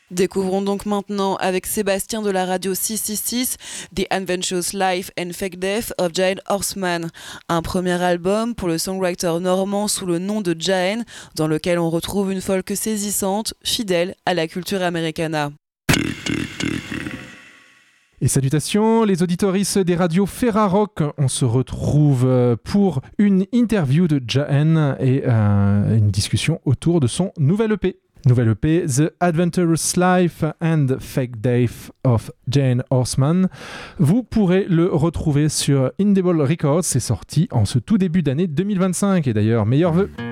Découvrons donc maintenant avec Sébastien de la radio 666 The Adventures Life and Fake Death of Jane Horseman, un premier album pour le songwriter normand sous le nom de Jaen, dans lequel on retrouve une folk saisissante, fidèle à la culture americana. Et salutations les auditoristes des radios Ferrarock, on se retrouve pour une interview de Jaen et une discussion autour de son nouvel EP. Nouvelle EP, The Adventurous Life and Fake Death of Jane Horseman. Vous pourrez le retrouver sur Indable Records, c'est sorti en ce tout début d'année 2025 et d'ailleurs meilleurs vœux.